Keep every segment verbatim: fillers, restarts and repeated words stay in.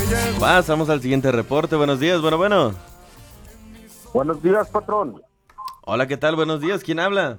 Pasamos al siguiente reporte. Buenos días, bueno, bueno. Buenos días, patrón. Hola, ¿qué tal? Buenos días, ¿quién habla?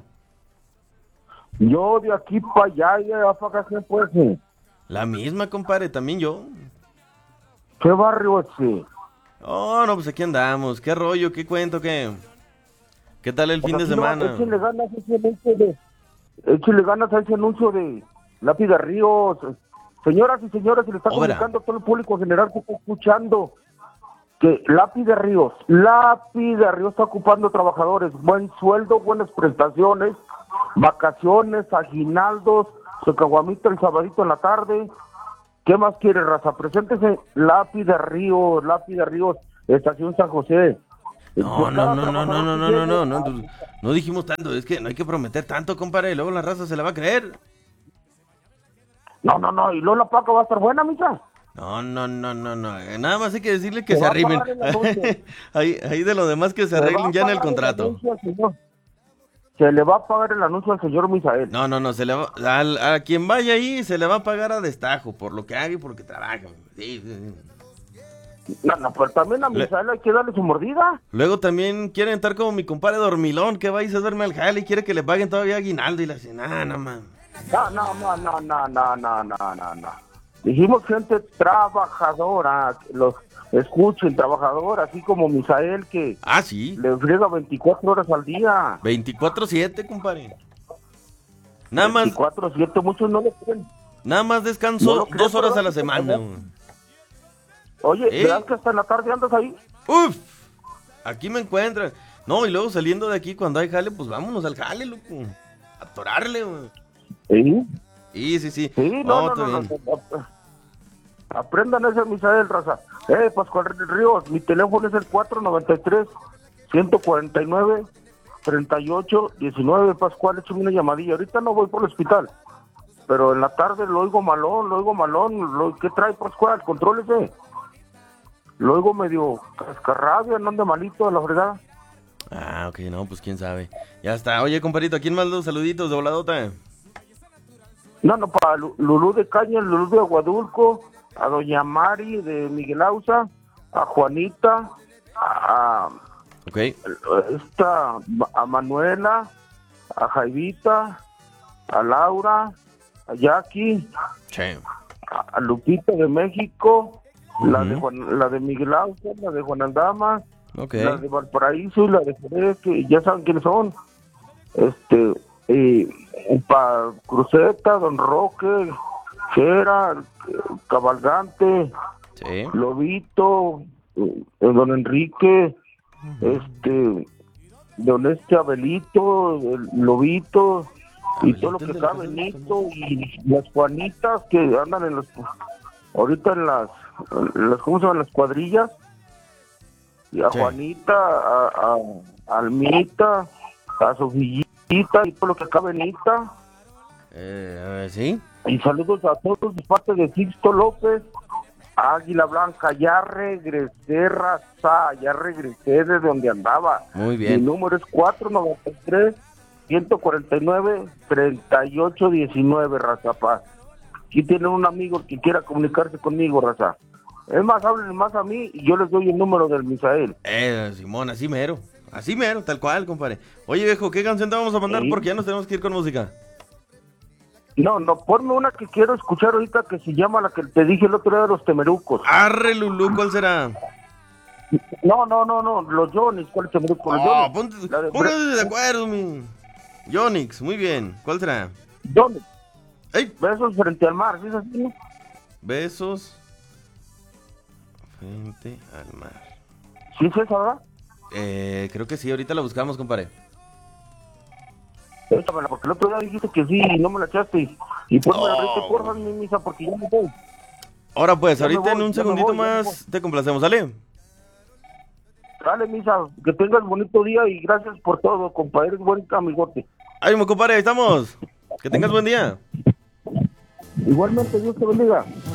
Yo de aquí para allá y de allá para acá, ¿qué pues? eh? La misma, compadre, también yo. ¿Qué barrio es ese? Oh, no, pues aquí andamos. ¿Qué rollo? ¿Qué cuento? ¿Qué? ¿Qué tal el Pues fin de aquí no, semana? échale ganas a ese anuncio de... Échale ganas a ese anuncio de Lápida Ríos. Señoras y señores, se le está Ópera. comunicando a todo el público general que está escuchando que Lápida Ríos, Lápida Ríos está ocupando trabajadores, buen sueldo, buenas prestaciones, vacaciones, aguinaldos, su caguamita el sabadito en la tarde. ¿Qué más quiere, raza? Preséntese, Lápida Ríos, Lápida Ríos, Estación San José. No, Pues no, cada no, no, no, trabajador no, que no, no, no, llegue- no, no, no dijimos tanto, es que no hay que prometer tanto, compadre, luego la raza se la va a creer. No, no, no, y luego la paca va a estar buena, misa. No, no, no, no, no, eh, nada más hay que decirle que Se se va a arrimen. pagar el anuncio. ahí, ahí de lo demás que se Se va arreglen a ya en el pagar contrato. anuncio al señor. Se le va a pagar el anuncio al señor Misael. No, no, no, se le va, al- a, quien vaya ahí se le va a pagar a destajo, por lo que haga y por lo que trabaja. Sí, sí, sí. No, no, pero también a Le- Misael hay que darle su mordida. Luego también quieren estar como mi compadre Dormilón, que va y se duerme al jale y quiere que le paguen todavía aguinaldo y le dice, no, no, man. No, no, no, no, no, no, no, no, no, no. Dijimos gente trabajadora, que los escuchen, trabajadora, así como Misael que Ah, sí, le friega veinticuatro horas al día. veinticuatro siete, compadre. Nada más, veinticuatro siete, muchos no lo creen. nada más No descanso lo creo, dos horas pero a la sí, semana. por Oye, ¿Eh? ¿verdad que hasta en la tarde andas ahí? Uf, aquí me encuentran. No, y luego saliendo de aquí cuando hay jale, pues vámonos al jale, loco. A atorarle, güey. Sí. Sí, sí, sí. Sí, no, no, está no, no, bien. no, no. Aprendan ese Misael, raza. Eh, Pascual Ríos, mi teléfono es el cuatro noventa y tres, ciento cuarenta y nueve, treinta y ocho diecinueve. Pascual, échame una llamadilla. Ahorita no voy por el hospital, pero en la tarde lo oigo malón, lo oigo malón. Lo, ¿Qué trae, Pascual? Contrólese. Lo oigo medio cascarrabia, no ande malito de la fregada. Ah, ok, no, pues quién sabe. Ya está. Oye, compadrito, ¿a quién más los saluditos de voladota? No, no, para Lu- Lulú de Caña, Lulú de Aguadulco, a Doña Mari de Miguel Ausa, a Juanita, a, Ok. a esta, a Manuela, a Jaivita, a Laura, a Jackie, Che. a, a Lupita de México, la de Ujú. Juan, la de Miguel Ausa, la de Juan Aldama, Ok. la de Valparaíso y la de Jerez, que ya saben quiénes son. Este, y para Cruceta, Don Roque, Gera, Cabalgante, Sí. Lobito, eh, Don Enrique, este, Don este Abelito, el Lobito, y todo lo Abelito, el que de la está casa de los Benito, y las Juanitas que andan en las, ahorita en las, en las ¿cómo se llaman? Las cuadrillas, y a Sí. Juanita, a, a- a Almita, a Sofillita, y todo lo que acá Benita. Eh, a ver, ¿sí? Y saludos a todos de parte de Sixto López, Águila Blanca. Ya regresé, raza, ya regresé de donde andaba. Muy Mi bien. número es cuatro noventa y tres, ciento cuarenta y nueve, treinta y ocho diecinueve, raza paz. Aquí tienen un amigo que quiera comunicarse conmigo, raza. Es más, hablen más a mí y yo les doy el número del Misael. Eh, Simón, así mero. Así mero, tal cual, compadre. Oye, viejo, ¿qué canción te vamos a mandar? Sí. Porque ya nos tenemos que ir con música. No, no, ponme una que quiero escuchar ahorita que se llama la que te dije el otro día de los Temerucos. Arre, Lulú, ¿cuál será? No, no, no, no, los Johnny's, ¿cuál es Temeruco? Los Oh, Johnny's. ponte, La de póngase Bre- de acuerdo, mi. Yonix, muy bien. ¿Cuál será? Johnny's, ¡Ey! besos frente al mar, ¿sí es así, no? Besos frente al mar. ¿Sí es esa, verdad? Eh, creo que sí, ahorita la buscamos, compadre. Échamela, porque el otro día dijiste que sí y no me la echaste. Y, y ponme la Oh. rete, porfa, mi misa, porque ya me voy. Ahora pues, Ya me ahorita en voy, un ya me segundito voy, ya me más te complacemos, ¿sale? Dale, misa, que tengas bonito día y gracias por todo, compadre, eres buen amigote. Ay, mi compadre, ahí estamos. Que tengas buen día. Igualmente, Dios te bendiga.